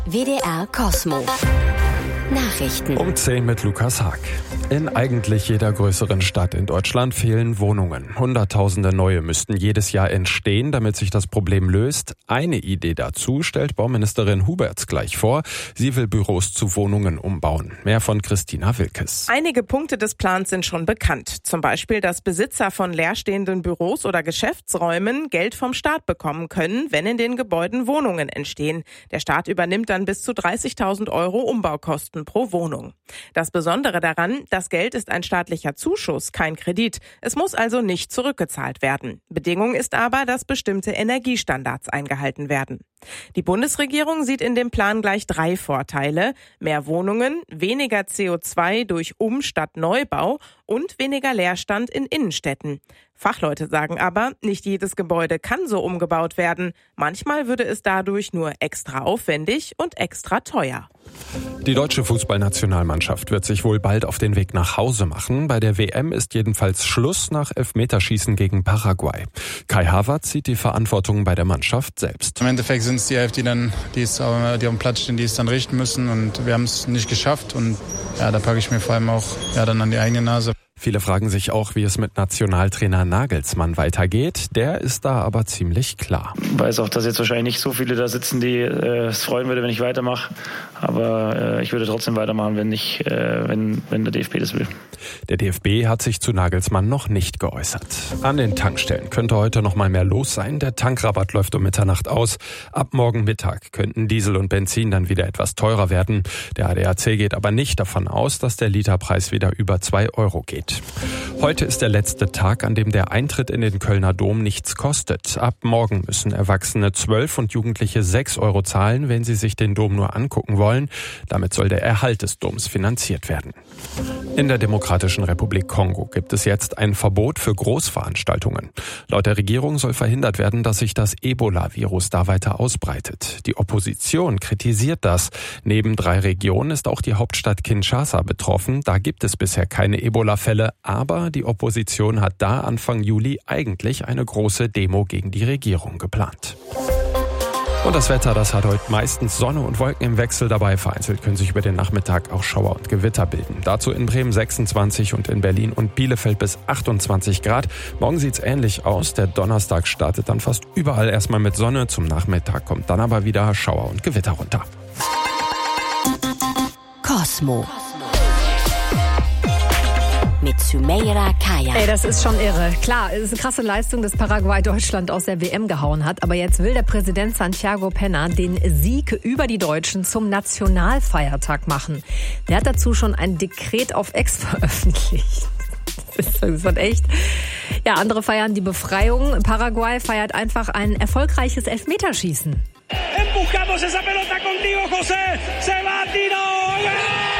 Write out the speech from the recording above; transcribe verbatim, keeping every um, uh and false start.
W D R Kosmo. Nachrichten. Um zehn mit Lukas Haag. In eigentlich jeder größeren Stadt in Deutschland fehlen Wohnungen. Hunderttausende neue müssten jedes Jahr entstehen, damit sich das Problem löst. Eine Idee dazu stellt Bauministerin Huberts gleich vor. Sie will Büros zu Wohnungen umbauen. Mehr von Christina Wilkes. Einige Punkte des Plans sind schon bekannt. Zum Beispiel, dass Besitzer von leerstehenden Büros oder Geschäftsräumen Geld vom Staat bekommen können, wenn in den Gebäuden Wohnungen entstehen. Der Staat übernimmt dann bis zu dreißigtausend Euro Umbaukosten pro Wohnung. Das Besondere daran, das Geld ist ein staatlicher Zuschuss, kein Kredit. Es muss also nicht zurückgezahlt werden. Bedingung ist aber, dass bestimmte Energiestandards eingehalten werden. Die Bundesregierung sieht in dem Plan gleich drei Vorteile: mehr Wohnungen, weniger C O zwei durch Um- statt Neubau und weniger Leerstand in Innenstädten. Fachleute sagen aber, nicht jedes Gebäude kann so umgebaut werden. Manchmal würde es dadurch nur extra aufwendig und extra teuer. Die deutsche Fußballnationalmannschaft wird sich wohl bald auf den Weg nach Hause machen. Bei der W M ist jedenfalls Schluss nach Elfmeterschießen gegen Paraguay. Kai Havertz sieht die Verantwortung bei der Mannschaft selbst. Im Endeffekt sind es die Elf, die dann, die, es, die auf dem Platz stehen, die es dann richten müssen, und wir haben es nicht geschafft, und ja, da packe ich mir vor allem auch ja, dann an die eigene Nase. Viele fragen sich auch, wie es mit Nationaltrainer Nagelsmann weitergeht. Der ist da aber ziemlich klar. Ich weiß auch, dass jetzt wahrscheinlich nicht so viele da sitzen, die äh, es freuen würde, wenn ich weitermache. Aber äh, ich würde trotzdem weitermachen, wenn ich, äh, wenn, wenn der D F B das will. Der D F B hat sich zu Nagelsmann noch nicht geäußert. An den Tankstellen könnte heute noch mal mehr los sein. Der Tankrabatt läuft um Mitternacht aus. Ab morgen Mittag könnten Diesel und Benzin dann wieder etwas teurer werden. Der A D A C geht aber nicht davon aus, dass der Literpreis wieder über zwei Euro geht. Heute ist der letzte Tag, an dem der Eintritt in den Kölner Dom nichts kostet. Ab morgen müssen Erwachsene zwölf und Jugendliche sechs Euro zahlen, wenn sie sich den Dom nur angucken wollen. Damit soll der Erhalt des Doms finanziert werden. In der Demokratischen Republik Kongo gibt es jetzt ein Verbot für Großveranstaltungen. Laut der Regierung soll verhindert werden, dass sich das Ebola-Virus da weiter ausbreitet. Die Opposition kritisiert das. Neben drei Regionen ist auch die Hauptstadt Kinshasa betroffen. Da gibt es bisher keine Ebola-Fälle, aber die Opposition hat da Anfang Juli eigentlich eine große Demo gegen die Regierung geplant. Und das Wetter, das hat heute meistens Sonne und Wolken im Wechsel dabei. Vereinzelt können sich über den Nachmittag auch Schauer und Gewitter bilden. Dazu in Bremen sechsundzwanzig und in Berlin und Bielefeld bis achtundzwanzig Grad. Morgen sieht's ähnlich aus. Der Donnerstag startet dann fast überall erstmal mit Sonne. Zum Nachmittag kommt dann aber wieder Schauer und Gewitter runter. Kosmo. Mit Sümeyra Kaya. Ey, das ist schon irre. Klar, es ist eine krasse Leistung, dass Paraguay Deutschland aus der W M gehauen hat. Aber jetzt will der Präsident Santiago Peña den Sieg über die Deutschen zum Nationalfeiertag machen. Der hat dazu schon ein Dekret auf Ex veröffentlicht. Das ist, das ist echt. Ja, andere feiern die Befreiung. Paraguay feiert einfach ein erfolgreiches Elfmeterschießen. Empujamos esa pelota contigo, José. Se va, Tino.